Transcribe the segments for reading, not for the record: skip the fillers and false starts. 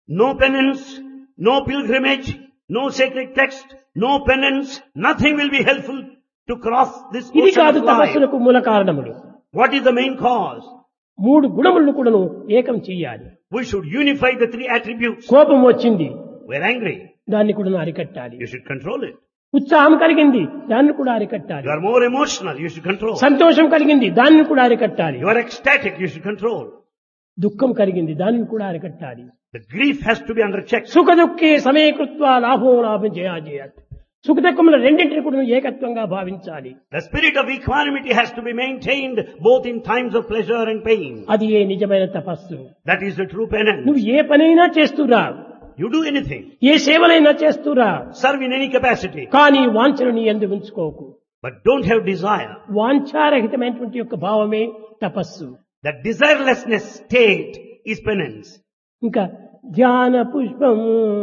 No penance, no pilgrimage, no sacred text, no penance, nothing will be helpful to cross this ఇది ocean కాదు of life. తపస్సులకు మూల కారణములు. What is the main cause? 3 గుణములను కూడాను ఏకం చెయ్యాలి. We should unify the 3 attributes. కోపం వచ్చింది, We're angry. దాన్ని కూడా అరికట్టాలి. You should control it. ఉత్సాహం కలిగింది, దాన్ని కూడా అరికట్టాలి. You are more emotional. You should control. సంతోషం కలిగింది, దాన్ని కూడా అరికట్టాలి. You are ecstatic. You should control. దుఃఖం కలిగింది, దాన్ని కూడా అరికట్టాలి. The grief has to be under check. సుఖ దుఃఖే సమయకృత్వ లాభం చేయాలి. సుఖ దుఃఖముల రెండింటిని కూడా ఏకత్వంగా భావించాలి. The spirit of equanimity has to be maintained both in times of pleasure and pain. అది ఏ నిజమైన తపస్సు. That is the true penance. నువ్వు ఏ పనైనా చేస్తురా, You do anything. A సేవలైనా చేస్తురా, Serve in any capacity. కానీ వాంఛను నీ యందు ఉంచుకోకు. But don't have desire. వాంఛారహితమైనటువంటి యొక్క భావమే తపస్సు. That desirelessness state is penance. ఇంకా ధ్యాన పుష్పం,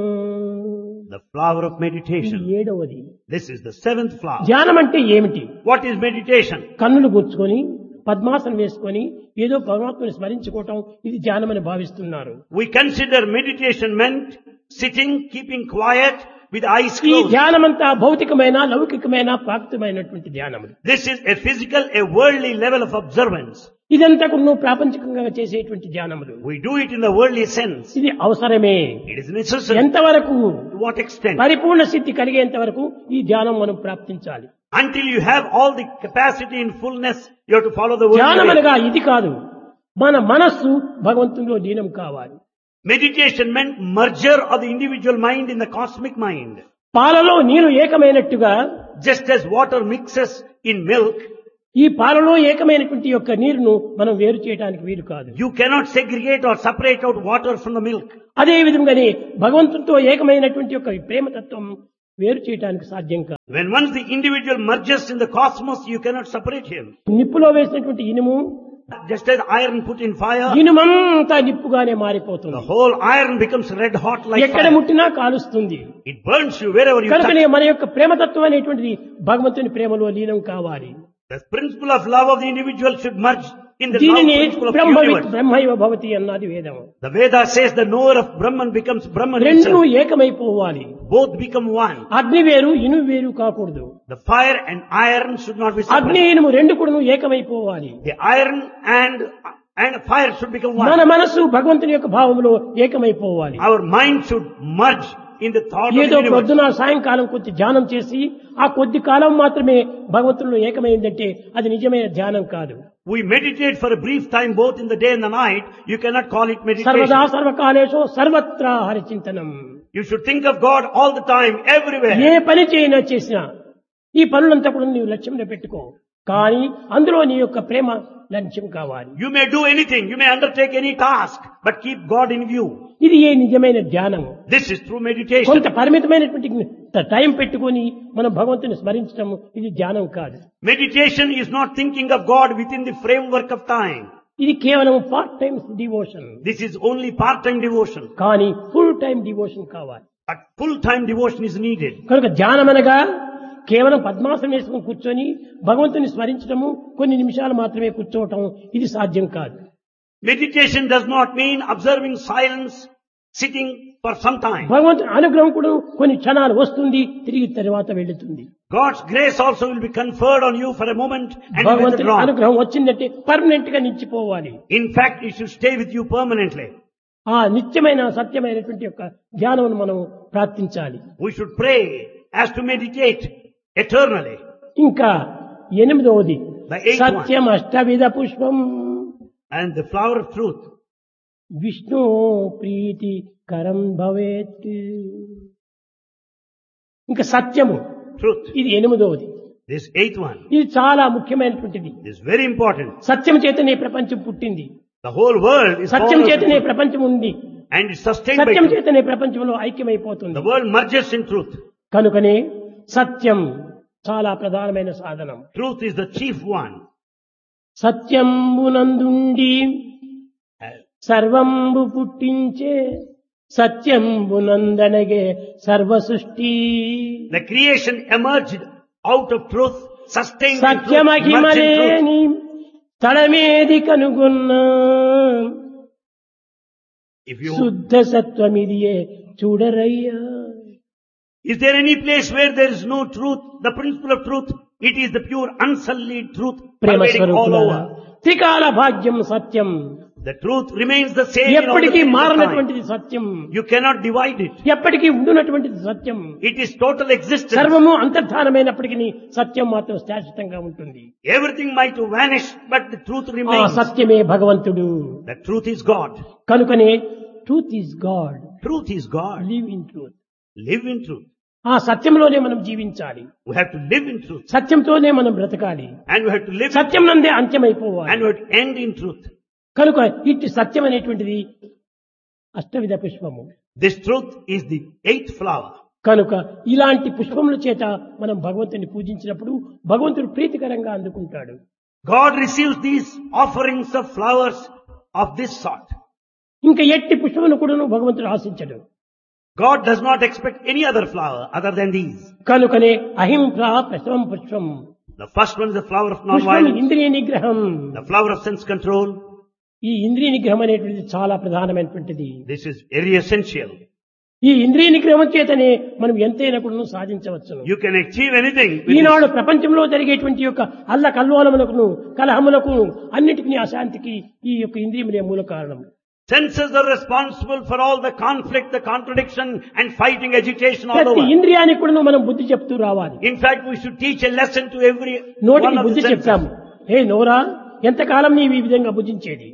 The flower of ఇది meditation. 7వది. This is the 7th flower. ధ్యానం అంటే ఏమిటి? What is meditation? కన్నులు గుచ్చుకొని పద్మాసనం వేసుకొని ఏదో పరమాత్మని స్మరించుకోవటం, ఇది ధ్యానమని భావిస్తున్నారు. We consider meditation meant sitting, keeping quiet with eyes ఈ closed. ధ్యానమంతా భౌతికమైన లౌకికమైన ప్రాప్తమైనటువంటి ధ్యానం. This is a physical, a worldly level of observance. ఇదంతా కూడా ప్రాపంచికంగా చేసేటువంటి ధ్యానములు. We do it in the worldly sense. ఇది అవసరమే. It is necessary. ఎంతవరకు? To what extent? పరిపూర్ణ సిద్ధి కలిగేంత వరకు ఈ ధ్యానం మనం ప్రాప్తించాలి. Until you have all the capacity in fullness, you have to follow the worldly ధ్యానం way. అనగా ఇది కాదు, మన మనస్సు భగవంతునిలో లీనం కావాలి. Meditation meant merger of the individual mind in the cosmic mind. పాలలో నీరు ఏకమైనట్టుగా Just as water mixes in milk, ఈ పాలలో ఏకమైనటువంటి యొక్క నీరును మనం వేరు చేయడానికి వీలు కాదు. you cannot segregate or separate out water from the milk. అదే విధంగానే భగవంతునితో ఏకమైనటువంటి యొక్క ప్రేమతత్వం వేరు చేయడానికి సాధ్యం కాదు. When once the individual merges in the cosmos, you cannot separate him. నిప్పులో వేసినటువంటి ఇనుము Just as iron put in fire, ఇనుమంతా నిప్పుగానే the మారిపోతుంది. whole iron becomes red hot like ఎక్కడ fire. ముట్టినా కాలుస్తుంది. It burns you wherever you touch. కనుకనే మన యొక్క ప్రేమతత్వం అనేటువంటిది భగవంతుని ప్రేమలో లీనం కావాలి. The principle of love of the individual should merge in the love దీనిని principle of the universe. బ్రహ్మైవ భవతి అన్నది వేదం. The Veda says the knower of Brahman becomes Brahman రెండు himself. ఏకమైపోవాలి. Both become one. అగ్ని వేరు, ఇనుము వేరు కాకూడదు. The fire and iron should not be అగ్ని separate. ఇనుము రెండు కూడా ఏకమైపోవాలి. The iron and fire should become మన one. మనస్సు భగవంతుని యొక్క భావంలో ఏకమైపోవాలి. Our mind should merge in the thought of ఏదో the universe. పొద్దున సాయంకాలం కొద్ది ధ్యానం చేసి ఆ కొద్ది కాలం మాత్రమే భగవంతునిలో ఏకమైందంటే అది నిజమైన ధ్యానం కాదు. We meditate for a brief time both in the day and the night. You cannot call it సర్వదా meditation. సర్వకాలేషు సర్వత్రా హరిచింతనం. You should think of God all the time, everywhere. ఏ పని చేసినా ఈ పనులంతా కూడా నీవు లక్ష్యంలో పెట్టుకో, కానీ అందులో నీ యొక్క ప్రేమ లక్ష్యం కావాలి. You may do anything, you may undertake any task, but keep God in view. ఇది ఏ నిజమైన ధ్యానము. This is true meditation. కొంత పరిమితమైనటువంటి టైం పెట్టుకొని మనం భగవంతుని స్మరించడం, ఇది ధ్యానం కాదు. Meditation is not thinking of God within the framework of time. ఇది కేవలం part time devotion. This is only part-time devotion. కానీ ఫుల్ టైం డివోషన్ కావాలి. But full-time devotion is needed. కనుక ధ్యానం అనగా కేవలం పద్మాసనం వేసుకుని కూర్చొని భగవంతుని స్మరించడము, కొన్ని నిమిషాలు మాత్రమే కూర్చోవటం, ఇది సాధ్యం కాదు. Meditation does not mean observing silence, sitting for some time. భగవంతుని అనుగ్రహం కూడా కొన్ని క్షణాలు వస్తుంది, తిరిగి తర్వాత వెళుతుంది. God's grace also will be conferred on you for a moment and will భగవంతుని withdraw. అనుగ్రహం వచ్చిందంటే పర్మనెంట్ గా నిలిచిపోవాలి. In fact, it should stay with you permanently. ఆ నిత్యమైన సత్యమైనటువంటి యొక్క ధ్యానం మనం ప్రార్థించాలి. We should pray as to meditate eternally. ఇంకా 8వది The 8th one. సత్యం అష్టవిధ పుష్పం And the flower of truth. Vishnu ప్రీతి కరం భవేత్. ఇంకా సత్యము, Truth. ఇది 8వది. This 8th one ఇది చాలా ముఖ్యమైనటువంటిది. is very important. సత్యం చేతనే ప్రపంచం పుట్టింది, The whole world is Satyam formed of చేతనే truth. ప్రపంచం ఉంది, And is sustained by Satyam truth. చేతనే ప్రపంచంలో ఐక్యమైపోతుంది. The world merges in truth. కనుకనే సత్యం చాలా ప్రధానమైన సాధనం. Truth is the chief one. సత్యంబునందుండి సర్వంబు పుట్టించే సత్యంబునందనగే సర్వ సృష్టి. The creation emerged out of truth, sustained in truth, merged in truth. సత్యమహిమలేని తడమేది కనుగొన్నా If you, శుద్ధ సత్వమిదియే చూడరయ్యా. is there any place where there is no truth, the principle of truth? It is the pure unsullied truth Prema pervading all స్వరూపులారా, over. త్రికాల భాగ్యం సత్యం, The truth remains the same in all the ఎప్పటికీ periods of time. మారనటువంటిది Satyam, You cannot divide it. ఎప్పటికీ ఉండునటువంటిది సత్యం. It is total existence. సర్వము అంతర్ధానమైనప్పటికీ సత్యం మాత్రం శాశ్వతంగా ఉంటుంది. Everything might vanish, but the truth ఆ remains. సత్యమే భగవంతుడు. The truth is God. కనుకనే truth is God, Truth is God. Live in truth. Live in truth. ఆ సత్యంలోనే మనం జీవించాలి, We have to live in truth. సత్యంతోనే మనం బ్రతకాలి, And we have to live in Satyam నందే and అంత్యమైపోవాలి. we have to end in truth. కనుక ఇట్టి సత్యం అనేటువంటిది అష్టవిధ పుష్పము. This truth is the 8th flower. కనుక ఇలాంటి పుష్పముల చేత మనం భగవంతుని పూజించినప్పుడు భగవంతుడు ప్రీతికరంగా అందుకుంటాడు. God receives these offerings of flowers of this sort. ఇంకా ఎట్టి పుష్పమును కూడా భగవంతుడు ఆశించడు. God does not expect any other flower other than these. కనుకనే అహింసా ప్రశమం పుష్పం, The first one is the flower of పుష్పం non-violence, ఇంద్రియ నిగ్రహం. the flower of sense control. ఈ ఇంద్రియ నిగ్రహం అనేటువంటిది చాలా ప్రధానమైనటువంటిది. This is very essential. ఈ ఇంద్రియ నిగ్రహం చేతనే మనం ఎంతైనా కూడా సాధించవచ్చును. You can achieve anything with this. ఈనాడు ప్రపంచంలో జరిగేటువంటి యొక్క అల్ల కల్లోలములకు కలహములకు అన్నిటికీ అశాంతికి ఈ యొక్క ఇంద్రియములే మూల కారణం. Senses are responsible for all the conflict, the contradiction and fighting, agitation all ప్రతి over. ఇంద్రియానికి కూడా మనం బుద్ధి చెప్తూ రావాలి. In fact, we should teach a lesson to every నోటికి one of బుద్ధి the చెప్తాము. senses. ఏ నోరా, ఎంతకాలం నీవు ఈ విధంగా భుజించేది?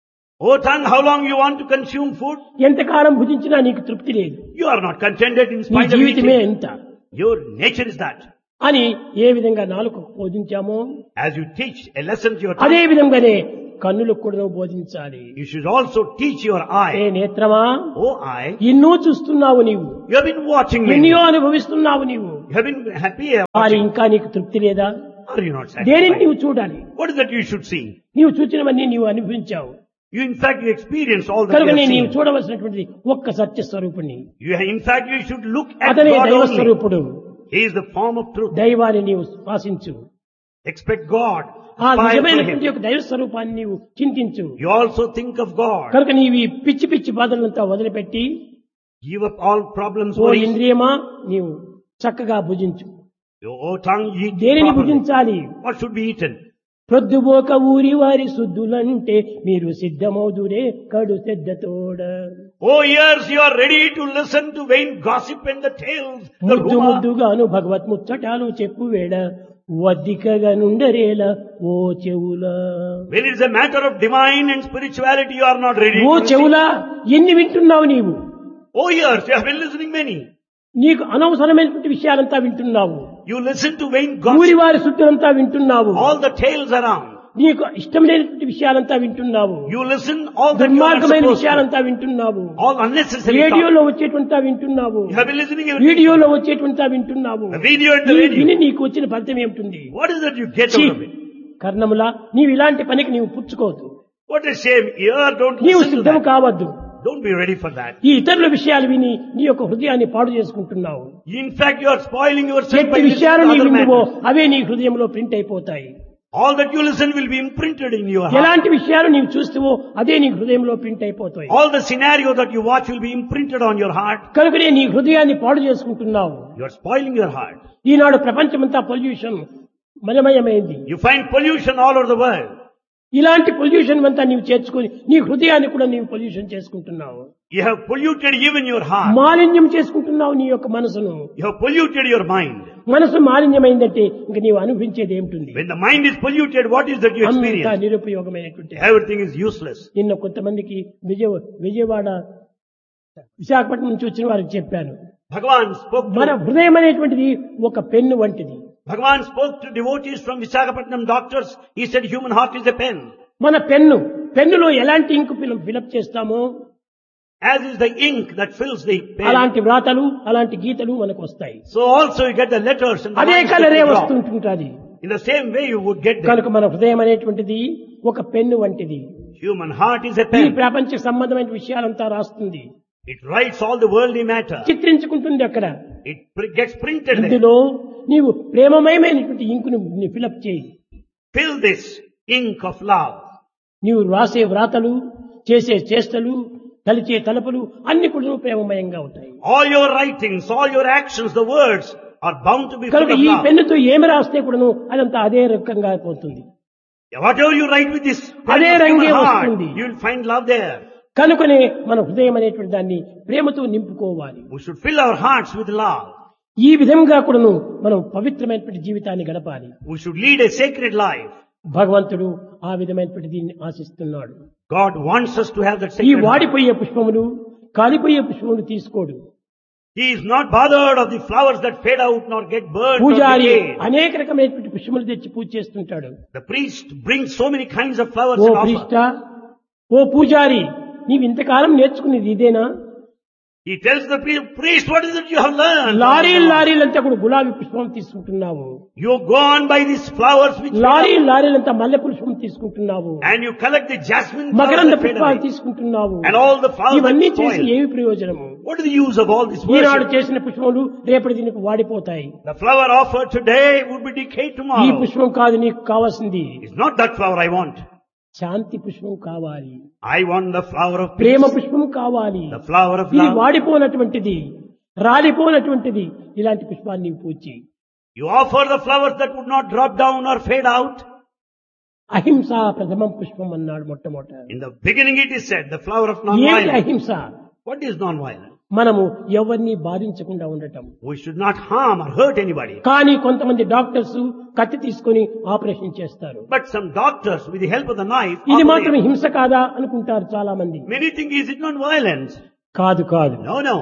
Oh tongue, how long you want to consume food? ఎంతకాలం భుజించినా నీకు తృప్తి లేదు, You are not contented in నీ spite of జీవితమే eating. ఎంత Your nature is that. అని ఏ విధంగా నాలుకకు బోధించామో As you teach a lesson to your అదే tongue, విధంగానే కన్నులకు కూడా బోధించాలి. you should also teach your A eye. నేత్రమా, Oh eye, ఎన్నో చూస్తున్నావు నీవు, you have been watching me. ఎన్నో అనుభవిస్తున్నావు నీవు, You have been happy. కానీ ఇంకా నీకు తృప్తి లేదా? Are you not దేనిని satisfied? నీవు చూడాలి? What is that you should see? నీవు చూచినవన్నీ నీవు అనుభవించావు. You in fact you experience all that you కనుక have నీవు seen. చూడవలసినటువంటి ఒక్క సత్య స్వరూపుణ్ణి. In fact you should look at అతనే God దైవ only. స్వరూపుడు. He is the form of truth. దైవాన్ని నీవు శ్వాసించు. Expect God. ఆ Aspire for నిజమైనటువంటి Him. యొక్క దైవ స్వరూపాన్ని నీవు చింతించు. You also think of God. కనుక నీవు ఈ పిచ్చి పిచ్చి బాధలంతా వదిలిపెట్టి Give up all problems. ఓ worries. ఇంద్రియమా నీవు చక్కగా భుజించు. Oh tongue, eat దేనిని properly. భుజించాలి? What should be eaten? ప్రొద్దుబోక ఊరి వారి శుద్ధులంటే మీరు సిద్ధమౌదురే కడు శ్రద్ధతోడ. Oh ears, you are ready to listen to vain gossip and the tales. The ముద్దు rumor. ముద్దుగాను భగవత్ ముచ్చటాలు చెప్పు వేడ వద్దికగా నుండరేల ఓ చెవులా. When it is a matter of divine and spirituality, you are not ready oh to listen. చెవులా, ఎన్ని వింటున్నావు నీవు? Oh ears, you have been listening many. నీకు అనవసరమైనటువంటి విషయాలంతా వింటున్నావు. You listen to vain ఊరి gossip. వారి శుద్ధులంతా వింటున్నావు. All the tales around. నీకు ఇష్టం లేనటువంటి విషయాలంతా వింటున్నావు. You listen all that you are దుర్మార్గమైన supposed to. విషయాలంతా వింటున్నావు. All unnecessary talk. రేడియోలో వచ్చేటువంతా వింటున్నావు. You have been listening everything. వీడియోలో వచ్చేటువంతా వింటున్నావు. The video and ఈ the radio. విని నీకు వచ్చిన ఫలితం ఏమిటి? What is that you get ఛీ, out of it? కర్ణములా, నీవు ఇలాంటి పనికి నీవు పుచ్చుకోవద్దు. What a shame. Ear, don't నీవు listen to సిద్ధం that. కావద్దు. Don't be ready for that. ఈ ఇతరుల విషయాలు విని నీ యొక్క హృదయాన్ని పాడు చేసుకుంటున్నావు. In fact, you are spoiling yourself by ఎట్టి listening విషయాలు to నీ other విందువో matters. అవే నీ హృదయంలో ప్రింట్ అయిపోతాయి. All that you listen will be imprinted in your heart. ఎలాంటి విషయాలు నీవు చూస్తావో అదే నీ హృదయంలో ప్రింట్ అయిపోతాయి. All the scenario that you watch will be imprinted on your heart. కనుకనే నీ హృదయాన్ని పాడు చేసుకుంటున్నావు. You are spoiling your heart. ఈనాడు ప్రపంచమంతా pollution మలమయమైంది. You find pollution all over the world. ఇలాంటి పొల్యూషన్ అంతా నీవు చేర్చుకొని నీ హృదయాన్ని కూడా నీవు పొల్యూషన్ చేసుకుంటున్నావు. You have polluted even your heart. మాలిన్యం చేసుకుంటున్నావు నీ యొక్క మనసును. You have polluted your mind. మనసు మాలిన్యమైందంటే ఇంక నీవు అనుభవించేది ఏమిటి? When the mind is polluted, what is that you అంతా experience? నిరుపయోగమైనటువంటి. Everything is useless. నిన్న కొంతమందికి విజయవాడ విశాఖపట్నం నుంచి వచ్చిన వారికి చెప్పాను. Bhagavan spoke మన to, హృదయం అనేటువంటిది ఒక పెన్ను వంటిది. Bhagavan spoke to devotees from Visakhapatnam doctors. He said human heart is a pen. మన పెన్నులో ఎలాంటి ఇంకు ఫిలప్ చేస్తామో As is the ink that fills the pen. అలాంటి వ్రాతలు అలాంటి గీతలు మనకు వస్తాయి. So also you get the letters and the అదే lines that కలరే you draw. వస్తుంటుంటది. In the same way you would get them. కనుక మన హృదయం అనేటువంటిది ఒక పెన్ను వంటిది. Human heart is a ఈ pen. ప్రపంచ సంబంధమైన విషయాలంతా రాస్తుంది, It writes all the worldly matter. చిత్రించుకుంటుంది. అక్కడ It gets printed there. ఇందులో నీవు ప్రేమమయమైనటువంటి ఇంకును ఫిలప్ చేయి. Fill this ink of love. నీవు రాసే వ్రాతలు, చేసే చేష్టలు, తలిచే తలపులు అన్ని కూడా ప్రేమమయంగా ఉంటాయి. All your writings, all your actions, the words are bound to be full కనుక of ఈ love. పెన్నుతో ఏమి రాస్తే కూడాను అదంతా అదే రకంగా పోతుంది. Whatever you write with this అదే pen of రంగే human heart, వస్తుంది. you will find love there. కనుకనే మన హృదయం అనేటువంటి దాన్ని ప్రేమతో నింపుకోవాలి. We should fill our hearts with love. ఈ విధంగా కూడాను మనం పవిత్రమైనటువంటి జీవితాన్ని గడపాలి. We should lead a sacred life. భగవంతుడు ఆ విధమైనటువంటి దీన్ని ఆశిస్తున్నాడు. God wants us to have that ఈ sacred life. వాడిపోయే పుష్పములు కాలిపోయే పుష్పములు తీసుకోడు. He is not bothered of the flowers that fade out nor get burned or పూజారి decayed. అనేక రకమైనటువంటి పుష్పములు తెచ్చి పూజ చేస్తుంటాడు. The priest brings so many kinds of flowers oh and offer. ప్రిష్ట, ఓ పూజారి, నీవు ఇంతకాలం నేర్చుకునేది ఇదేనా? He tells the priest, what is it you have learned? లారీలంతా కూడా గులాబీ పుష్పం తీసుకుంటున్నావు. You go on by these flowers which fade out, లారీలంతా మల్లె పుష్పం తీసుకుంటున్నావు. and you collect the jasmine flowers మకరంద that fade పుష్పాలు away. తీసుకుంటున్నావు. And all the flowers ఇవన్నీ that చేసి spoil. ఏమి ప్రయోజనము? What is the use of all this Eenadu worship? చేసిన పుష్పములు రేపటి దీనికి వాడిపోతాయి. The flower offered today would be decayed ఈ tomorrow. పుష్పం కాదు నీకు కావాల్సింది. It's not that flower I want. శాంతి పుష్పం కావాలి, I want the flower of Prema peace. పుష్పం కావాలి. The flower of ఇది love. వాడిపోనటువంటిది, రాలిపోనటువంటిది ఇలాంటి పుష్పాన్ని నీవు పూచి. You offer the flowers that would not drop down or fade out. అహింస ప్రథమం పుష్పం అన్నాడు మొట్టమొదట. In the beginning it is said, the flower of ఏమిటి non-violence. అహింస? What is non-violence? మనము ఎవరిని బాధించకుండా ఉండటం. We should not harm or hurt anybody. కానీ కొంతమంది డాక్టర్స్ కత్తి తీసుకొని ఆపరేషన్ చేస్తారు. But some doctors, with the help of the knife, ఇది operate. మాత్రం హింస కాదా అనుకుంటారు చాలా మంది. Many think, is it not violence? కాదు కాదు. No.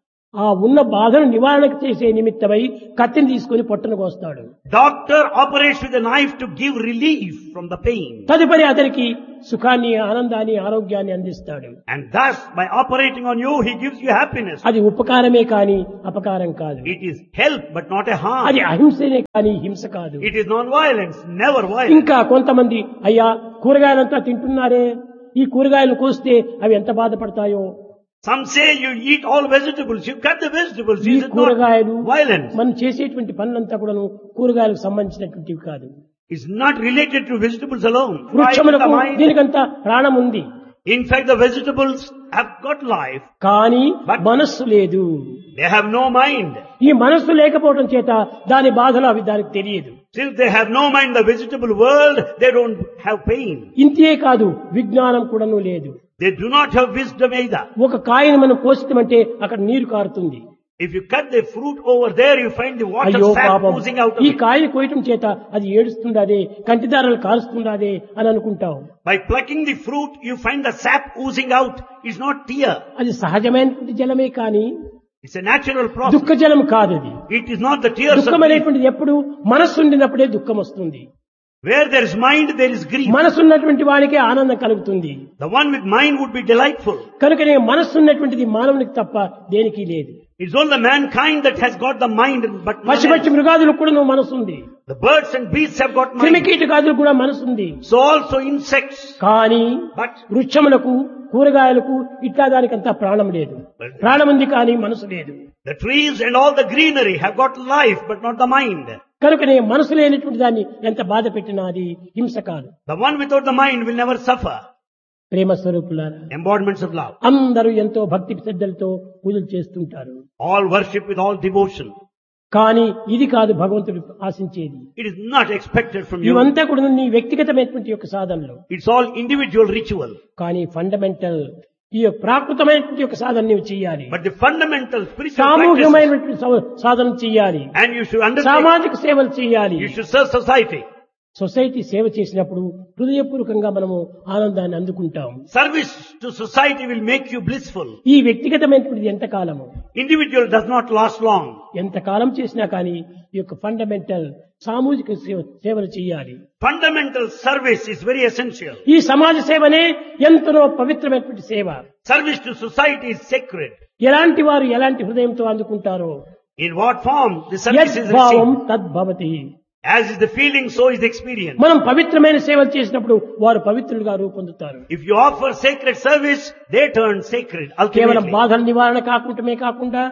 ఆ ఉన్న బాధను నివారణకు చేసే నిమిత్తమై కత్తిని తీసుకొని పొట్టను కోస్తాడు. Doctor operates with a knife to give relief from the pain. తదుపరి అతనికి సుఖాన్ని, ఆనందాన్ని, ఆరోగ్యాన్ని అందిస్తాడు. And thus, by operating on you, he gives you happiness. అది ఉపకారమే కాని అపకారం కాదు. It is help, but not a harm. అది అహింసనే కాని హింస కాదు. It is non-violence, never violence. ఇంకా కొంతమంది అయ్యా కూరగాయలంతా తింటున్నారే, ఈ కూరగాయలు కోస్తే అవి ఎంత బాధపడతాయో. Some say you eat all vegetables, you cut the vegetables. ఈ Is it కూరగాయలు not violence? మనం చేసేటువంటి పనులంతా కూడాను కూరగాయలకు సంబంధించినటువంటివి కాదు. It's not related to vegetables alone. వృక్షములకు The mind. దీనికంతా ప్రాణం ఉంది, In fact, the vegetables have got life. కానీ But- మనస్సు లేదు. They have no mind. ఈ మనస్సు లేకపోవడం చేత దాని బాధలు అవి దానికి తెలియదు. Since they have no mind, the vegetable world, they don't have pain. ఇంతే కాదు, విజ్ఞానం కూడాను లేదు. They do not have wisdom either. ఒక కాయను మనం కోస్తామంటే అక్కడ నీరు కారుతుంది. If you cut the fruit over there, you find the water అయ్యో sap పాపం, oozing out of ఈ it. కాయను కోయటం చేత అది ఏడుస్తుండాదే, కంటిదారాలు కారుస్తుండాదే అని అనుకుంటాం. By plucking the fruit, you find the sap oozing out. It's not tear. అది సహజమైనటువంటి జలమే కానీ It's a natural process. దుఃఖ జలం కాదు అది. It is not the tears of దుఃఖం grief. అనేటువంటిది ఎప్పుడు మనస్సు ఉండినప్పుడే దుఃఖం వస్తుంది. Where there is mind, there is grief. మనస్సు ఉన్నటువంటి వాడికే ఆనందం కలుగుతుంది. The one with mind would be delightful. కనుకనే మనస్సు ఉన్నటువంటిది మానవునికి తప్ప దేనికి లేదు. It's only mankind that has got the mind, but none పశుపక్షి else. మృగాదులకు కూడా మనసు ఉంది. The birds and beasts have got mind. క్రిమికీటకాదులకు కూడా మనసు ఉంది. So also insects. కానీ But వృక్షములకు, కూరగాయలకు ఇట్లా దానికంతా ప్రాణం లేదు. ప్రాణం ఉంది కానీ మనసు లేదు. the trees and all the greenery have got life, but not the mind. కనుకనే మనసు లేనటువంటి దాన్ని ఎంత బాధ పెట్టినా అది హింస కాదు. The one without the mind will never suffer. ప్రేమ స్వరూపులారా, Embodiments of love. అందరూ ఎంతో భక్తి శ్రద్ధలతో పూజలు చేస్తుంటారు. All worship with all devotion. కానీ ఇది కాదు భగవంతుడు ఆశించేది. It is not expected from you. ఇవంతా కూడా నీ వ్యక్తిగతమైనటువంటి యొక్క సాధనలు. It's all individual ritual. కానీ ఫండమెంటల్ ఈ ప్రాకృతమైనటువంటి యొక్క సాధన నీవు చేయాలి. But the fundamental spiritual practices, సామూహికమైనటువంటి సాధన చేయాలి. and you should understand, సామాజిక సేవలు చేయాలి. you should serve society. Society సేవ చేసినప్పుడు హృదయపూర్వకంగా మనము ఆనందాన్ని అందుకుంటాం. Service to society will make you blissful. ఈ వ్యక్తిగతమైనటువంటి ఎంతకాలము, Individual does not last long. ఎంతకాలం చేసినా కానీ ఈ యొక్క ఫండమెంటల్ సామూహిక సేవలు చేయాలి. Fundamental service is very essential. ఈ సమాజ సేవనే ఎంతనో పవిత్రమైనటువంటి సేవ. Service to society is sacred. ఎలాంటి వారు ఎలాంటి హృదయంతో అందుకుంటారో, In what form the service is యద్భావం received. తద్భవతి. As is the feeling, so is the experience. మనం పవిత్రమైన సేవలు చేసినప్పుడు వారు పవిత్రులుగా రూపొందుతారు. If you offer sacred service, they turn sacred కేవలం ultimately. బాధల నివారణ కాకుండా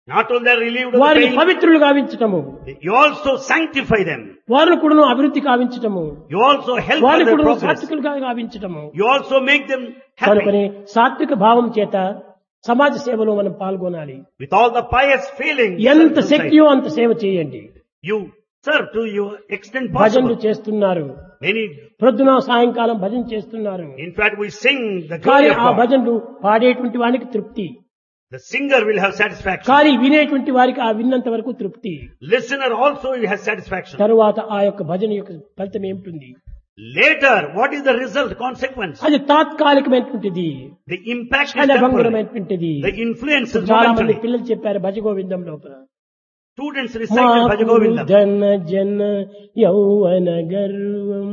Not only they are relieved of the వారిని pain, పవిత్రులు గావించటము, you also sanctify them. వారిని కూడా అభివృద్ధి కావించటము, You also help for వారిని their కూడా progress. సాత్వికులుగా గావించటము. You also make them happy. కనుకనే సాత్విక భావం చేత సమాజ సేవలో మనం పాల్గొనాలి. With all the pious feelings, ఎంత శక్తియో అంత సేవ చేయండి. you serve to your extent భజనలు possible. చేస్తున్నారు, Many, ప్రొద్దున సాయంకాలం భజన చేస్తున్నారు. in fact, we sing the కానీ glory of ఆ God. భజనలు పాడేటువంటి వానికి తృప్తి, The singer will have satisfaction. కానీ వినేటువంటి వారికి ఆ విన్నంత వరకు తృప్తి. Listener also will have satisfaction. తరువాత ఆ యొక్క భజన యొక్క ఫలితం ఏమిటి? Later, what is the result, consequence? అది తాత్కాలికమైనటువంటిది, The impact is క్షణ temporary. భంగురమైనటువంటిది. The influence is చాలా మంది momentary. పిల్లలు చెప్పారు భజగోవిందం లోపల, Students recited Bhajagovindam. ధన జన యౌవన గర్వం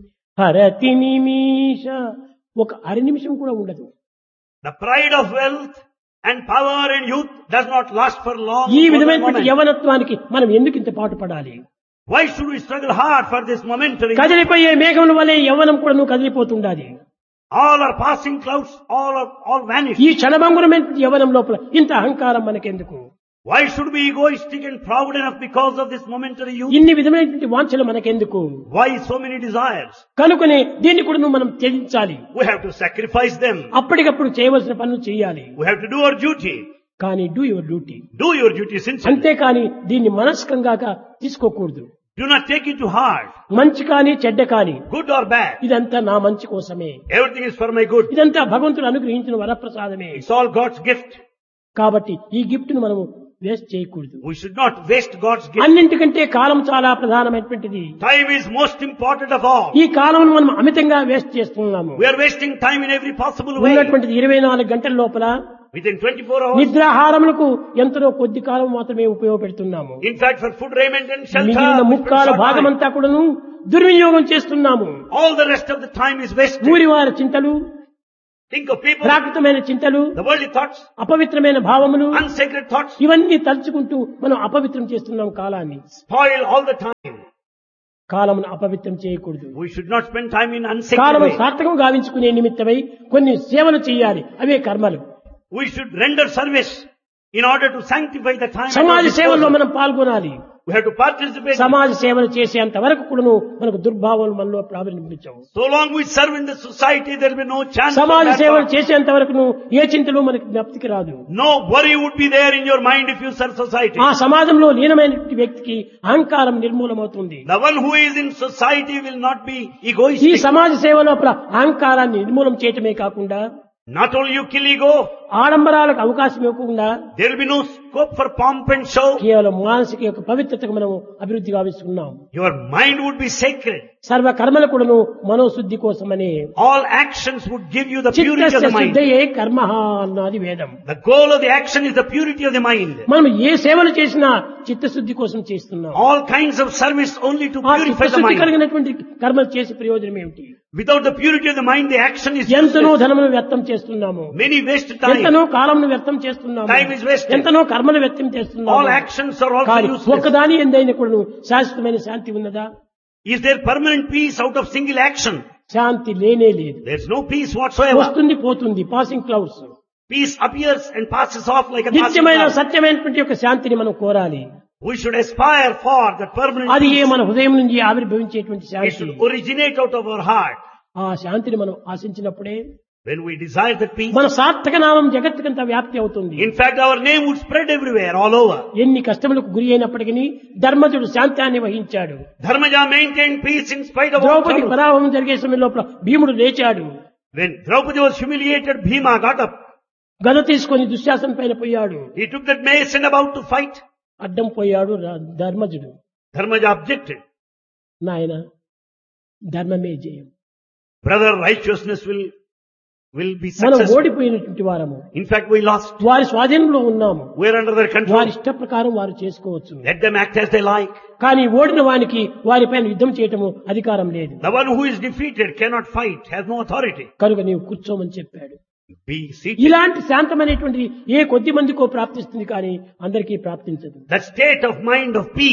హరతి నిమిష, ఒక అర నిమిషం కూడా ఉండదు. The pride of wealth and power and youth does not last for long. ఈ for the విధమైనటువంటి moment. యవనత్వానికి మనం ఎందుకు ఇంత పాటు పడాలి? Why should we struggle hard for this momentary? కదిలిపోయే మేఘముల వలె యవ్వనం కూడా నువ్వు కదిలిపోతుండాలి. All are passing clouds, all vanish. ఈ క్షణభంగురమైనటువంటి యవ్వనం లోపల ఇంత అహంకారం మనకెందుకు? Why should we be egoistic and proud enough because of this momentary youth? ఇన్ని విధమైనటువంటి వాంఛలు మనకెందుకు? Why so many desires? కనుకనే దీన్ని కూడా మనం త్యజించాలి. We have to sacrifice them. అప్పటికప్పుడు చేయవలసిన పనులు చేయాలి. We have to do our duty. కానీ do your duty, Do your duty sincerely. అంతేకాని దీన్ని మనస్కంగా తీసుకోకూడదు. Do not take it to heart, మంచి కానీ చెడ్డ కానీ good or bad. ఇదంతా నా మంచి కోసమే, Everything is for my good. ఇదంతా భగవంతుడు అనుగ్రహించిన వరప్రసాదమే. It's all God's gift. కాబట్టి ఈ గిఫ్ట్ ను మనము వేస్ట్ చేయకూడదు. We should not waste God's gift. అన్నింటికంటే కాలం చాలా ప్రధానమైనటువంటిది. Time is most important of all. ఈ కాలం మనం అమితంగా వేస్ట్ చేస్తున్నాము. We are wasting time in every possible way. ఉన్నటువంటిది 24 గంటల లోపల Within 24 hours. నిద్రాహారములకు ఎంతో కొద్ది కాలం మాత్రమే ఉపయోగపెడుతున్నాము. In fact, for food, raiment and shelter, మిగిలిన we spend ముక్కాల short time. భాగమంతా కూడాను దుర్వినియోగం చేస్తున్నాము. All the rest of the time is wasted. ఊరివారి చింతలు, Think of people, ప్రాకృతమైన చింతలు, the worldly thoughts, అపవిత్రమైన భావములు, unsacred thoughts, ఇవన్నీ తలుచుకుంటూ మనం అపవిత్రం చేస్తున్నాం కాలాన్ని. spoil all the time. కాలమును అపవిత్రం చేయకూడదు. We should not spend time in unsacred కాలము way. సార్థకం గావించుకునే నిమిత్తమై కొన్ని సేవలు చేయాలి, అవే కర్మలు. We should render service in order to sanctify the time. at our సమాజ సేవల్లో disposal. మనం పాల్గొనాలి. We have to participate. సమాజ సేవలు చేసేంత వరకు కూడాను మనకు దుర్భావాలు మనలో ప్రారంభించవు. So long we serve in the society, there will be no chance for సమాజ bad సేవలు thoughts. చేసేంత వరకు ఏ చింతలు మనకి జ్ఞప్తికి రాదు. No worry would be there in your mind if you serve society. ఆ సమాజంలో లీనమైన వ్యక్తికి అహంకారం నిర్మూలమవుతుంది. The one who is in society will not be ఈ egoistic. సమాజ సేవ లోపల అహంకారాన్ని నిర్మూలం చేయటమే కాకుండా Not only you kill ego, ఆడంబరాలకు అవకాశం ఇవ్వకుండా there will be no scope for pomp and show. కేవలం మానసిక యొక్క పవిత్రతకు మనం అభివృద్ధి గావిస్తున్నాం. Your mind would be sacred. సర్వ కర్మల కూడాను మనోశుద్ధి కోసమని. All actions would give you the purity of చిత్తస్య the mind. శుద్ధయే కర్మః అన్నది వేదం. The goal of the action is the purity of the mind. మనం ఏ సేవలు చేసినా చిత్తశుద్ధి కోసం చేస్తున్నాం. All kinds of service only to ఆ purify the చిత్తశుద్ధి mind. కలిగినటువంటి కర్మలు చేసే ప్రయోజనం ఏమిటి? Without the purity of the mind, the action is ఎంతనో useless. ధనమును వ్యర్థం చేస్తున్నాము, Many waste time. ఎంతనో కాలంను వ్యర్థం చేస్తున్నాము, Time is wasted. ఎంతనో కర్మలు వ్యర్థం All చేస్తున్నాము. actions are also కానీ useless. ఒక్కదాని ఎందైనా కూడా శాశ్వతమైన శాంతి ఉన్నదా? Is there permanent peace out of single action? శాంతి లేనే లేదు. There's no peace whatsoever. వస్తుంది పోతుంది, passing clouds. Peace appears and passes off like a passing నిత్యమైన cloud. సత్యమైనటువంటి యొక్క శాంతిని మనం కోరాలి. We should aspire for that permanent అది ఏ peace. మన హృదయం నుంచి ఆవిర్భవించేటువంటి It Shanti. should originate out of our heart. ఆ శాంతిని మనం ఆశించినప్పుడే When we desire that peace, మన సార్థక నామం జగత్తుకంతా వ్యాప్తి అవుతుంది. in fact our name would spread everywhere, all over. ఎన్ని కష్టములకు గురి అయినప్పటికీ ధర్మజుడు శాంతాన్ని వహించాడు. Dharmaja maintained peace in spite of all Draupadi trouble. పరాభవం జరిగే సమయం లోపల భీముడు లేచాడు. When Draupadi was humiliated, Bhima got up. గద తీసుకొని దుశ్శాసన పైన పోయాడు. He took that mace and about to fight. అడ్డం పోయాడు ధర్మజుడు. Dharmaja objected. నాయన ధర్మమే జయం. Brother, righteousness will be మనం successful. ఓడిపోయినటువంటి వారము. In fact, we lost. వారి స్వాధీనంలో ఉన్నాము. We are under their వారి control. ఇష్ట ప్రకారం వారు చేసుకోవచ్చు. Let them act as they like. కానీ ఓడిన వానికి వారిపైన యుద్ధం చేయటము అధికారం లేదు. The one who is defeated cannot fight, has no authority. కనుక నీవు కూర్చోమని చెప్పాడు. Be seated. ఇలాంటి శాంతమైనటువంటిది ఏ కొద్ది మందికో ప్రాప్తిస్తుంది కానీ అందరికీ ప్రాప్తించదు. That state of mind of peace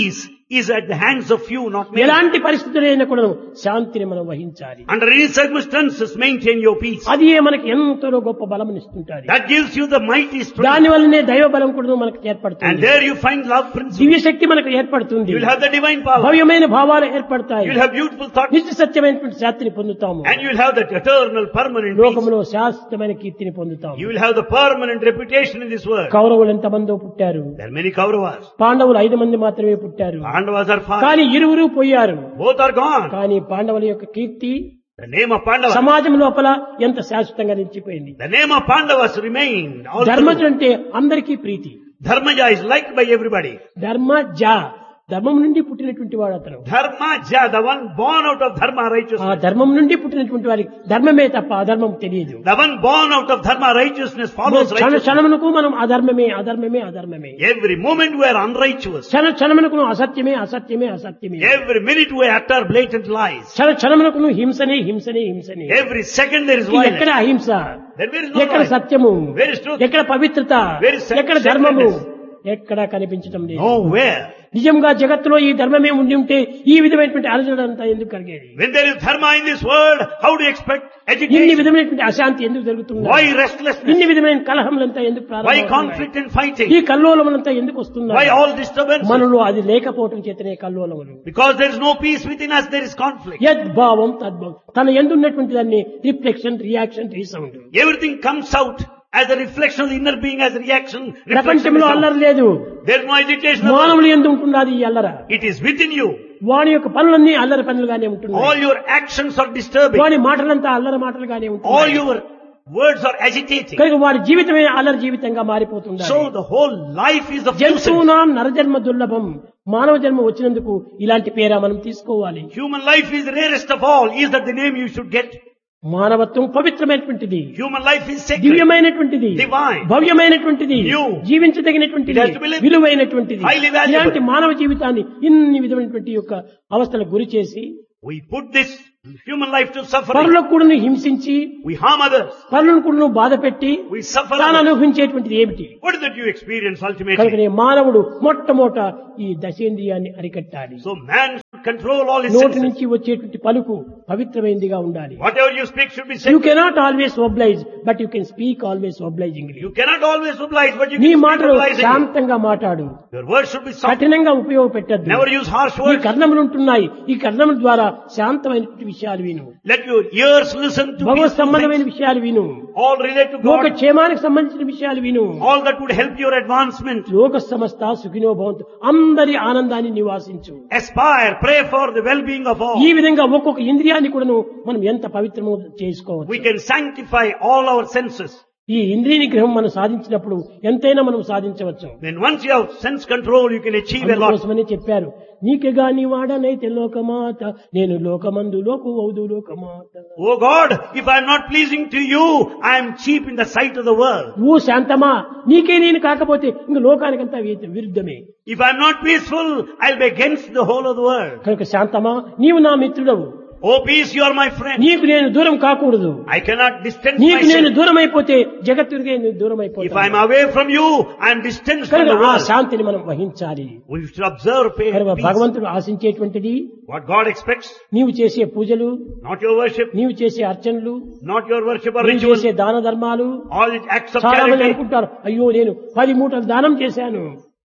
is at the hands of few, not many. ఎలాంటి పరిస్థితులైనా కూడా శాంతిని మనం వహించాలి. Under any circumstances, maintain your peace. అది మనకి ఎంతో గొప్ప బలమునిస్తుంటాది. That gives you the mighty strength. దాని వల్లనే దైవ బలం కూడా మనకు ఏర్పడుతుంది. And there you find love principle. దివ్య శక్తి మనకు ఏర్పడుతుంది. You will have the divine power. భవ్యమైన భావాలు ఏర్పడతాయి. You will have beautiful thoughts. నిత్య సత్యమైనటువంటి శాంతిని పొందుతాము. And you will have that eternal, permanent peace. లోకములో శాశ్వతమైన కీర్తిని పొందుతాము. You will have the permanent reputation in this world. కౌరవులు ఎంతమందో పుట్టారు. There are many Kauravas. పాండవులు 5 మంది మాత్రమే పుట్టారు. Pandavas are 5. కానీ ఇరువురు పోయారు. Both are gone. కానీ పాండవుల యొక్క కీర్తి The name of Pandavas. సమాజం లోపల ఎంత శాశ్వతంగా నిలిచిపోయింది. The name of Pandavas remained. ధర్మజుడు అంటే అందరికీ ప్రీతి. Dharmaja is liked by everybody. Dharmaja ధర్మం నుండి పుట్టినటువంటి వాడు అతను. Dharmaja, the one born out of dharma, ఆ righteousness. ధర్మం నుండి పుట్టినటువంటి వారికి ధర్మమే తప్ప అధర్మం తెలియదు. The one born out of dharma, righteousness follows క్షణ righteousness. క్షణమునకు మనం అధర్మమే అధర్మమే అధర్మమే. Every moment we are unrighteous. క్షణ క్షణమునకు అసత్యమే అసత్యమే అసత్యమే. Every minute we utter blatant lies. క్షణ క్షణమునకు హింసనే హింసనే హింసనే. Every second there is ఎక్కడ violence. అహింస, Then where is no ఎక్కడ violence? సత్యము, Where is truth? ఎక్కడ పవిత్రత, Where is ఎక్కడ ధర్మము, sacredness? ఎక్కడా కనిపించడం లేదు. Nowhere. నిజంగా జగత్తులో ఈ ధర్మమే ఉండి ఉంటే ఈ విధమైనటువంటి అలజడి అంతా ఎందుకు కలిగేది? When there is dharma in this world, how do you expect ఇన్ని agitation? విధమైనటువంటి అశాంతి ఎందుకు జరుగుతుంది? Why restlessness? ఇన్ని విధమైన కలహములంతా ఎందుకు Why ప్రారంభమవుతున్నాయి? conflict and fighting? ఈ కల్లోలములంతా ఎందుకు వస్తున్నాయి? Why all disturbances? మనలో అది లేకపోవటం చేతనే కల్లోలములు. Because there is no peace within us, there is conflict. యద్భావం తద్భావం, తన ఎందున్నటువంటి దాన్ని reflection reaction resound. Everything comes out as a reflection of the inner being, as a reaction. Reflection ప్రపంచంలో is అల్లరి out. లేదు. There is no agitation. of మానవులు ఎందు ఉంటున్నది ఈ అల్లర. It is within you. వాని యొక్క పనులన్నీ అల్లరి పనులుగానే ఉంటున్నాయి. All your actions are disturbing. వాని మాటలంతా అల్లరి మాటలుగానే All ఉంటున్నాయి. your words are agitating. కనుక వాడి జీవితమే అల్లరి జీవితంగా మారిపోతుంది. So the whole life is of nuisance. జంతువునాం నరజన్మ దుర్లభం. మానవ జన్మ వచ్చినందుకు ఇలాంటి పేరా మనం తీసుకోవాలి. Human life is the rarest of all. Is that the name you should get? మానవత్వం పవిత్రమైనటువంటిది, Human life is sacred. దివ్యమైనటువంటిది, Divine. భవ్యమైనటువంటిది, New. జీవించదగినటువంటిది, It has to be lived. విలువైనటువంటిది. Highly valuable. ఇలాంటి మానవ జీవితాన్ని ఇన్ని విధమైనటువంటి యొక్క అవస్థలకు గురి చేసి We put this human life to suffering. పరులకు కూడా హింసించి We harm others. పరులను కూడా బాధ పెట్టి We suffer తాను others. అనుభవించేటువంటిది ఏమిటి? What is that you experience ultimately? కనుకనే మానవుడు మొట్టమొదట ఈ దశేంద్రియాన్ని అరికట్టాలి. So man should control all his నోటి senses. నుంచి వచ్చేటువంటి పలుకు పవిత్రమైనదిగా ఉండాలి. Whatever you speak should be you sacred. Cannot always oblige but you can speak always obligingly. You cannot always oblige, but you నీ can speak మాటలు obligingly. శాంతంగా మాట్లాడు, Your words should be soft. కఠినంగా ఉపయోగపెట్టద్దు. Never use harsh ఈ words. కర్ణములు ఉంటున్నాయి, ఈ కర్ణముల ద్వారా శాంతమైనటువంటి విషయాలు విను, Let your ears listen to Bhagwat peaceful సంబంధమైన things. విషయాలు విను, All relate to లోక God. క్షేమానికి సంబంధించిన విషయాలు విను. All that would help your advancement. లోక సమస్త సుఖినో భవంతు, అందరి ఆనందాన్ని నివాసించు. Aspire, pray for the well-being of all. ఈ విధంగా ఒక్కొక్క ఇంద్రియాన్ని కూడాను మనం ఎంత పవిత్రము We చేసుకోవచ్చు. can sanctify all our senses. ఈ ఇంద్రియ నిగ్రహం మనం సాధించినప్పుడు ఎంతైనా మనం సాధించవచ్చు. When once you have sense control, you can achieve a lot. అందుకోసమని చెప్పారు, నీకుగా నీ వాడనైతే లోకమాత, నేను లోకమందు లోకు వౌదు లోకమాత. Oh God, if I am not pleasing to you, I am cheap in the sight of the world. ఓ శాంతమా, నీకే నేను కాకపోతే ఇంక లోకానికంతా విరుద్ధమే. If I am not peaceful, I'll be against the whole of the world. కనుక శాంతమా, నీవు నా మిత్రుడవు, Oh peace, you are my friend. నీకు నేను దూరం కాకూడదు. I cannot distance నీకు నేను myself. దూరం అయిపోతే జగత్తుడికే నేను దూరం If I am అయిపోతాను. away from you, I am distanced from కనుక the ఆ world. శాంతిని మనం వహించాలి. We should observe కనుక peace. భగవంతుడు ఆశించేటువంటిది What God expects, నీవు చేసే పూజలు, not your worship, నీవు చేసే అర్చనలు, not your worship or నీవు ritual, చేసే దాన ధర్మాలు. all the acts of చాలా మంది charity. అనుకుంటారు, అయ్యో నేను 10 మూటలు దానం చేశాను,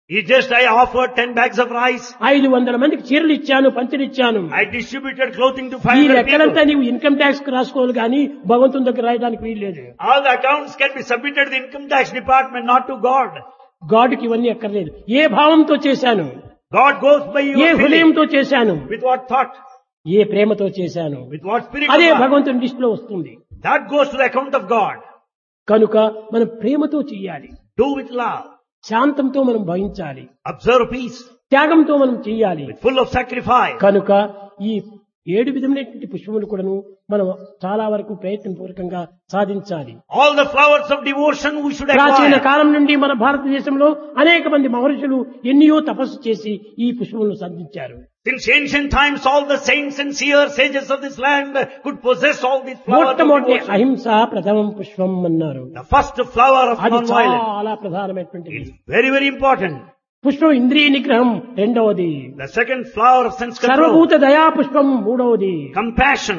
I offered 10 bags of rice. 500 మందికి చీరలు ఇచ్చాను, పంచలు ఇచ్చాను. I distributed clothing to ఈ 500 లెక్కలంతా people. నీవు ఇన్కమ్ ట్యాక్స్ రాసుకోవాలి కానీ భగవంతుని దగ్గర రాయడానికి వీల్లేదు. All the accounts can be submitted to the income tax department, not to God. గాడ్కి ఇవన్నీ అక్కర్లేదు. ఏ భావంతో చేశాను, God goes by A your feeling. హృదయంతో చేశాను, With what thought? ఏ ప్రేమతో చేశాను, With what spirit అదే of God? భగవంతుని లిస్టులో వస్తుంది. That goes to the account of God. కనుక మనం ప్రేమతో చెయ్యాలి, Do with love. శాంతంతో మనం భయించాలి, Observe peace. త్యాగంతో మనం చెయ్యాలి. Full of sacrifice. కనుక ఈ 7 విధమైనటువంటి పుష్పములు కూడాను మనం చాలా వరకు ప్రయత్నపూర్వకంగా సాధించాలి. All the flowers of devotion we should ప్రాచీన acquire. కాలం నుండి మన భారతదేశంలో అనేక మంది మహర్షులు ఎన్నో తపస్సు చేసి ఈ పుష్పములను సాధించారు. Since ancient times, all the saints and seers, sages of this land could possess all these flowers of మొట్టమొదటి devotion. అహింస ప్రథమం పుష్పం అన్నారు. The first flower of అది non-violence. చాలా ప్రధానమైనటువంటిది. It's very, very important. పుష్పం ఇంద్రియ నిగ్రహం రెండవది. The second flower of sense control. సర్వభూత దయా పుష్పం మూడవది. Compassion.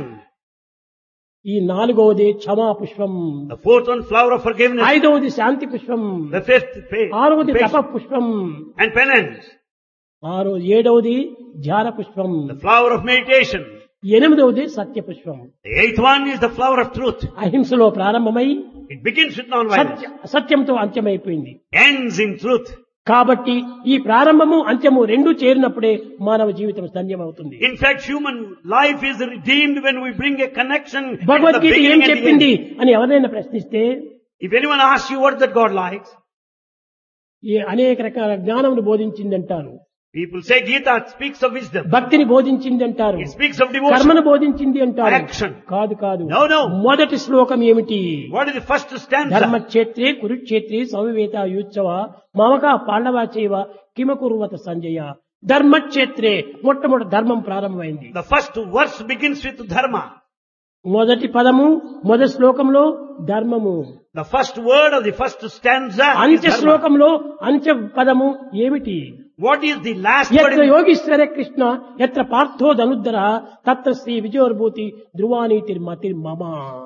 ఈ నాలుగవది క్షమా పుష్పం. The fourth one, flower of forgiveness. ఐదవది శాంతి పుష్పం. The fifth, ఆరవది తప patience పుష్పం. and penance. ఏడవది ధ్యాన పుష్పం. The flower of meditation. ఎనిమిదవది సత్య పుష్పం. The eighth one is the flower of truth. అహింసలో ప్రారంభమై It begins with non-violence, సత్యంతో అంత్యమైపోయింది. ends in truth. కాబట్టి ఈ ప్రారంభము అంత్యము రెండు చేరినప్పుడే మానవ జీవితం ధన్యమవుతుంది. In fact, human life is redeemed when we bring a connection with the Bhagavad Gita ఏం beginning and the చెప్పింది end. అని ఎవరైనా ప్రశ్నిస్తే If anyone asks you what that God likes, అనేక రకాల జ్ఞానమును బోధించింది అంటారు. people say Gita speaks of wisdom. భక్తిని బోధించింది అంటారు. It speaks of devotion. కర్మను బోధించింది అంటారు. Action. కాదు కాదు. No, no. మొదటి శ్లోకం ఏమిటి? What is the first stanza? ధర్మక్షేత్రే కురుక్షేత్రే సమవేత యుత్సవ మమక పాండవ చేవ కిమకుర్వత సంజయ. ధర్మక్షేత్రే మొట్టమొదటి ధర్మం ప్రారంభమైంది. The first verse begins with dharma. మొదటి పదము మొదటి శ్లోకంలో ధర్మము. The first word of the first stanza is అంత్య dharma. శ్లోకంలో అంత్య పదము ఏమిటి? What is the last word? ఎత్ర యోగీశ్వర కృష్ణ ఎత్ర పార్థో ధనుద్ధర తత్ర శ్రీ విజయోర్భూతి ధ్రువానీతిర్ మతిర్ మమ.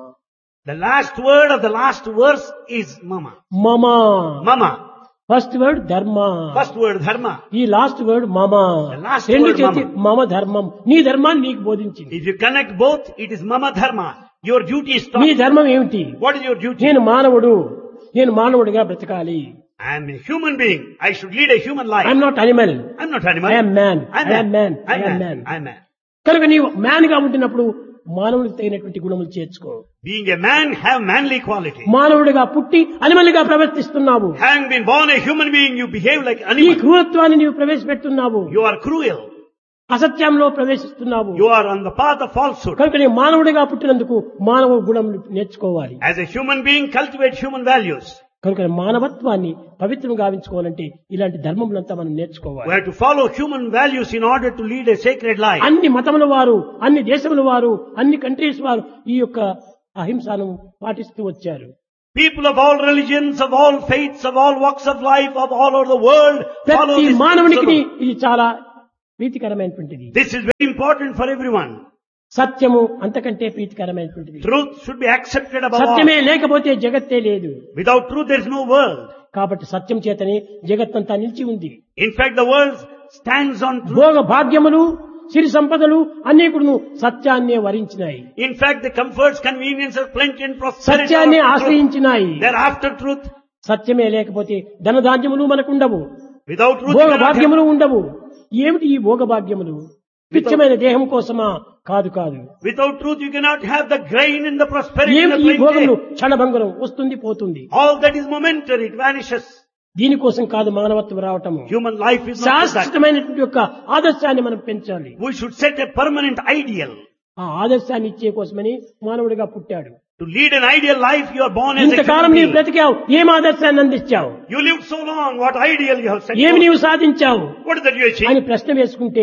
The last word of the last verse is mama. మమ. Mama. ఫస్ట్ వర్డ్ ధర్మ. First word dharma. ఈ లాస్ట్ వర్డ్ మమ. The last రెండు word చేతి mama. మమ ధర్మం. నీ ధర్మాన్ని నీకు బోధించింది. If you connect both, it is mama dharma. Your duty is నీ taught. ధర్మం ఏమిటి? What is your duty? నేను మానవుడు, నేను మానవుడిగా బ్రతకాలి. I am a human being. I should lead a human life. I'm not animal. I'm not animal. I am man. I'm I am man. I I'm am man. man. I'm man. కనుక నీవు man గా ఉంటున్నప్పుడు మానవుడికి తగినటువంటి గుణములు చేర్చుకో. Being a man, have manly quality. మానవుడిగా పుట్టి animal గా ప్రవర్తిస్తున్నావు. Having been born a human being, you behave like ఈ animal. క్రూరత్వాన్ని నీవు ప్రవేశపెడుతున్నావు. You are cruel. అసత్యంలో ప్రవేశిస్తున్నావు. You are on the path of falsehood. కనుక నీ మానవుడిగా పుట్టినందుకు మానవ గుణములు నేర్చుకోవాలి. As a human being, cultivate human values. కనుక మానవత్వాన్ని పవిత్రం గావించుకోవాలంటే ఇలాంటి ధర్మములంతా మనం We నేర్చుకోవాలి. have to follow human values in order to lead a sacred life. అన్ని మతముల వారు, అన్ని దేశముల వారు, అన్ని కంట్రీస్ వారు ఈ యొక్క అహింసను పాటిస్తూ వచ్చారు. People of all religions, of all faiths, of all walks of life, of all over the world, follow ప్రతి this మానవునికి principle. ఇది చాలా ప్రీతికరమైనటువంటిది. This is very important for everyone. సత్యము అంతకంటే ప్రీతికరమైనటువంటిది. Truth should be accepted above సత్యమే all. లేకపోతే జగత్తే లేదు. Without truth, there is no world. కాబట్టి సత్యం చేతనే జగత్తంతా నిలిచి ఉంది. In fact, the world stands on truth. భోగ భాగ్యములు, సిరి సంపదలు అన్నీ కూడా సత్యాన్నే వరించినాయి. In fact, the comforts, conveniences, plenty and prosperity సత్యాన్ని are after truth. ఆశ్రయించినాయి. They are after truth. సత్యమే లేకపోతే ధనధాన్యములు మనకుండవు. Without truth, Bhoga you cannot have. భాగ్యములు ఉండవు. ఏమిటి ఈ భోగ భాగ్యములు? పిచ్చమైన దేహం కోసమా? కాదు కాదు. Without truth, you cannot have the grain and the prosperity and ఏమిటి the ఈ భోగములు? plenty. క్షణభంగురం, వస్తుంది పోతుంది. All that is momentary, it vanishes. దీనికోసం కాదు మానవత్వం రావటము. Human life is not for that. శాశ్వతమైనటువంటి యొక్క ఆదర్శాన్ని మనం పెంచాలి. We should set a permanent ideal. ఆ ఆదర్శాన్ని ఇచ్చే కోసమని మానవుడిగా పుట్టాడు. To lead an ideal life, you are born as a ఇంతకాలం human నీవు being. బ్రతికావు, ఏం ఆదర్శాన్ని అందించావు? You lived so long, what ideal you have set ఏమి forth? నీవు సాధించావు What is that you achieved? అని ప్రశ్న వేసుకుంటే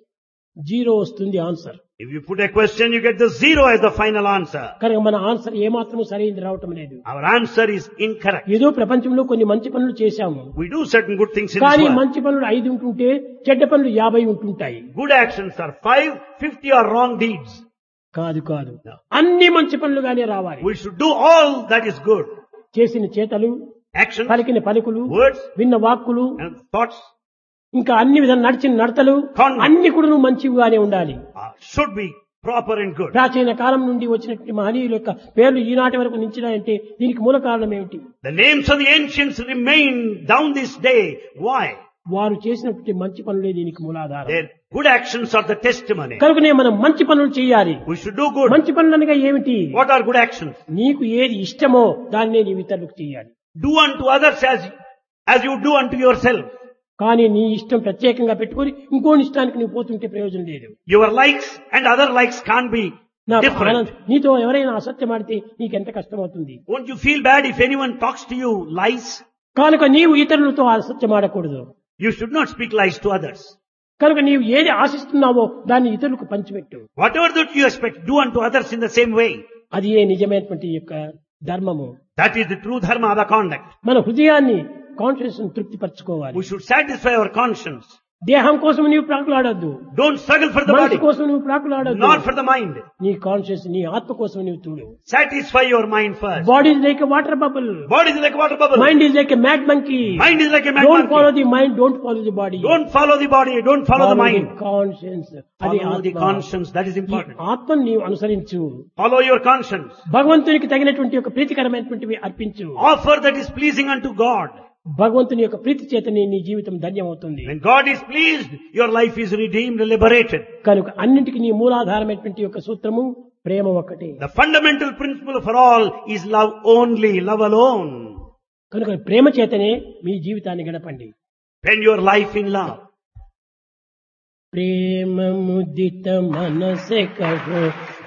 జీరో వస్తుంది answer. If you put a question, you get the zero as the final answer. కనుక మన answer ఏమాత్రం సరైనది రావటం లేదు. Our answer is incorrect. ఏదో ప్రపంచంలో కొన్ని మంచి పనులు చేశాము, We do certain good things in కానీ this world. మంచి పనులు 5 ఉంటుంటే చెడ్డ పనులు 50 ఉంటుంటాయి. Good actions are 5, 50 are wrong deeds. కాదు కాదు, అన్ని మంచి పనులుగానే రావాలి. We should do all that is good. చేసిన చేతలు, Actions, పలికిన పలుకులు, words, విన్న వాక్కులు, and thoughts ఇంకా అన్ని విధాలు నడిచిన నడతలు Conduct. అన్ని కూడా మంచిగానే ఉండాలి. should be proper and good. ప్రాచీన కాలం నుండి వచ్చినటువంటి మహనీయుల యొక్క పేర్లు ఈనాటి వరకు నిలిచినాయంటే దీనికి మూల కారణం ఏమిటి? The names of the ancients remain down this day. Why? వారు చేసినటువంటి మంచి పనులే దీనికి మూలాధారం. Their good actions are the testimony. కనుకనే మనం మంచి పనులు చేయాలి. We should do good. మంచి పనులు అనగా ఏమిటి? What are good actions? నీకు ఏది ఇష్టమో దాన్నే నీ ఇతరులకు చేయాలి. Do unto others as you do unto yourself. కానీ నీ ఇష్టం ప్రత్యేకంగా పెట్టుకొని ఇంకోని ఇష్టానికి నువ్వు పోతుంటే ప్రయోజనం లేదు. Your likes and other likes can't be నాకు different. ఆనందం. నీతో ఎవరైనా అసత్యం ఆడితే నీకెంత కష్టం అవుతుంది. Won't you feel bad if anyone talks to you lies? కనుక నీవు ఇతరులతో అసత్యం ఆడకూడదు. You should not speak lies to others. కనుక నీవు ఏది ఆశిస్తున్నావో దాన్ని ఇతరులకు పంచిపెట్టు. Whatever that you expect, do unto others in the same way. అది ఏ నిజమైనటువంటి యొక్క ధర్మము. That is the true dharma, the conduct. మన హృదయాన్ని conscious తృప్తిపరచుకోవాలి. We should satisfy our conscience. దేహం కోసం నీవు ప్రాకులాడొద్దు, Don't struggle for the మనసు body, కోసం నువ్వు ప్రాకులాడొద్దు, nor for the mind. నీ కాన్షియస్ నీ ఆత్మ కోసం నువ్వు చూడు. Satisfy your mind first. Body is like a water bubble, Body is like a water bubble. Mind is like a mad monkey. Mind is like a mad don't follow monkey. The mind, don't follow the body, Don't follow the body, don't follow the mind. Conscience. అది Follow the ఆత్మ. conscience, that is ఈ important. ఆత్మను నీవు అనుసరించు, Follow your conscience. భగవంతునికి తగినటువంటి ఒక ప్రీతికరమైనటువంటివి అర్పించు. Offer that is pleasing unto God. భగవంతుని యొక్క ప్రీతి చేతనే నీ జీవితం ధన్యమవుతుంది. When God is pleased, your life is redeemed, liberated. కనుక అన్నింటికి నీ మూలాధారమైనటువంటి యొక్క సూత్రము ప్రేమ ఒక్కటే. The fundamental principle for all is love only, love alone. కనుక ప్రేమ చేతనే మీ జీవితాన్ని గడపండి. Spend your life in love. ప్రేమ ముదిత మనసే కహో